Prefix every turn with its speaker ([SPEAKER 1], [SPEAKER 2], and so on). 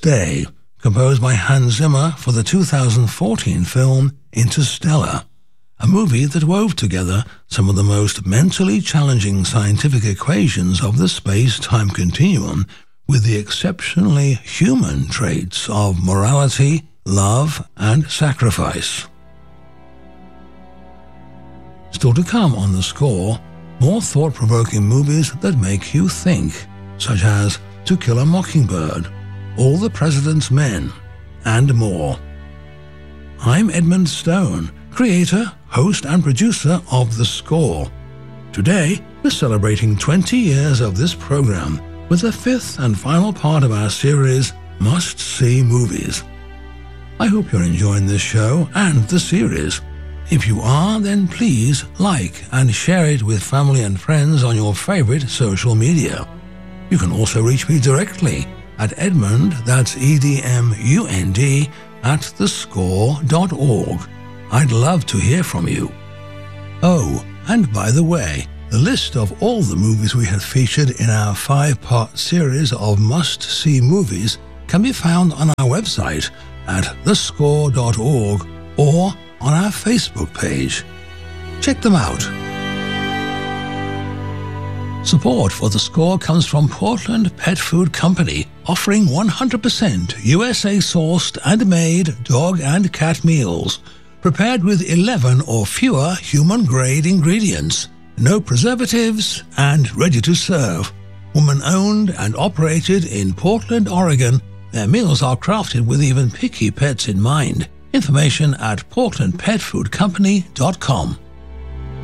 [SPEAKER 1] Day, composed by Hans Zimmer for the 2014 film Interstellar, a movie that wove together some of the most mentally challenging scientific equations of the space-time continuum with the exceptionally human traits of morality, love, and sacrifice. Still to come on The Score, more thought-provoking movies that make you think, such as To Kill a Mockingbird, All the President's Men, and more. I'm Edmund Stone, creator, host, and producer of The Score. Today, we're celebrating 20 years of this program with the fifth and final part of our series, Must-See Movies. I hope you're enjoying this show and the series. If you are, then please like and share it with family and friends on your favorite social media. You can also reach me directly at Edmund, that's EDMUND, @thescore.org. I'd love to hear from you. Oh, and by the way, the list of all the movies we have featured in our 5-part series of must-see movies can be found on our website at thescore.org or on our Facebook page. Check them out. Support for The Score comes from Portland Pet Food Company, offering 100% USA-sourced and made dog and cat meals, prepared with 11 or fewer human-grade ingredients, no preservatives, and ready to serve. Woman-owned and operated in Portland, Oregon, their meals are crafted with even picky pets in mind. Information at portlandpetfoodcompany.com.